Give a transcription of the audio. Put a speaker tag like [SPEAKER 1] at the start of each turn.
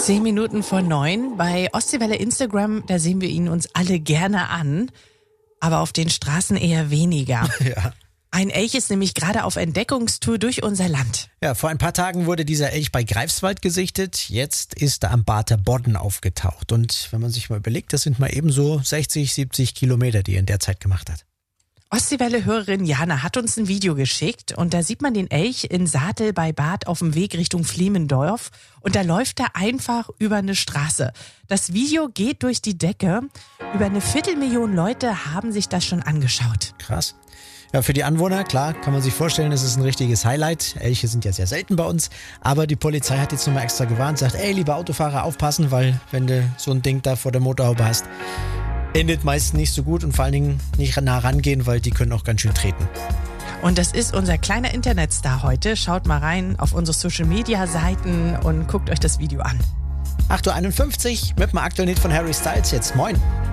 [SPEAKER 1] 10 Minuten vor 9. Bei Ostseewelle Instagram, da sehen wir ihn uns alle gerne an, aber auf den Straßen eher weniger.
[SPEAKER 2] Ja.
[SPEAKER 1] Ein Elch ist nämlich gerade auf Entdeckungstour durch unser Land.
[SPEAKER 2] Ja, vor ein paar Tagen wurde dieser Elch bei Greifswald gesichtet. Jetzt ist er am Barther Bodden aufgetaucht. Und wenn man sich mal überlegt, das sind mal eben so 60, 70 Kilometer, die er in der Zeit gemacht hat.
[SPEAKER 1] Ostseewelle-Hörerin Jana hat uns ein Video geschickt und da sieht man den Elch in Saatel bei Bad auf dem Weg Richtung Flemendorf und da läuft er einfach über eine Straße. Das Video geht durch die Decke. Über 250.000 Leute haben sich das schon angeschaut.
[SPEAKER 2] Krass. Ja, für die Anwohner, klar, kann man sich vorstellen, es ist ein richtiges Highlight. Elche sind ja sehr selten bei uns, aber die Polizei hat jetzt nochmal extra gewarnt, sagt, liebe Autofahrer, aufpassen, weil wenn du so ein Ding da vor der Motorhaube hast, endet meist nicht so gut und vor allen Dingen nicht nah rangehen, weil die können auch ganz schön treten.
[SPEAKER 1] Und das ist unser kleiner Internetstar heute. Schaut mal rein auf unsere Social-Media-Seiten und guckt euch das Video an.
[SPEAKER 2] 8.51 Uhr mit dem aktuellen Hit von Harry Styles jetzt. Moin.